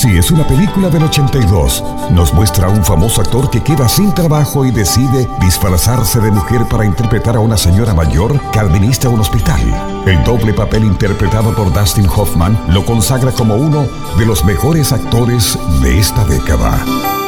Taxi es una película del 82. Nos muestra a un famoso actor que queda sin trabajo y decide disfrazarse de mujer para interpretar a una señora mayor que administra un hospital. El doble papel interpretado por Dustin Hoffman lo consagra como uno de los mejores actores de esta década.